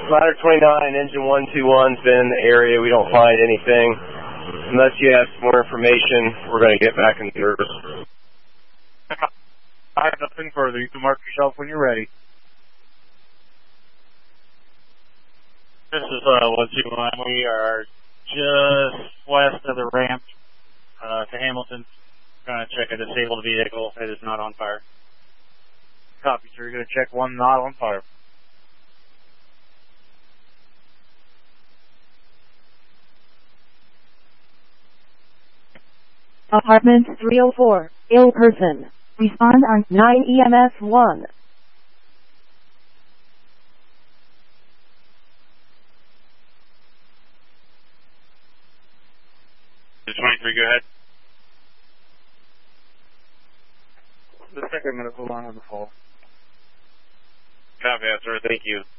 Ladder 29, engine 121's been in the area. We don't find anything. Unless you have some more information, we're going to get back in service. I have nothing further. You can mark yourself when you're ready. This is 121. We are just west of the ramp to Hamilton. Trying to check a disabled vehicle. It is not on fire. Copy, sir. You're going to check one not on fire. Apartment 304, ill person. Respond on 9 EMS 1. The 23, go ahead. The second medical line on the fall. Copy that, sir. Thank you.